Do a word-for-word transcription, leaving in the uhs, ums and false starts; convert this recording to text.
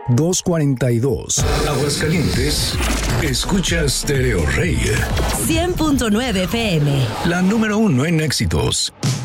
dos cuarenta y dos. Aguascalientes, escucha Stereo Rey. cien punto nueve F M. La número uno en éxitos.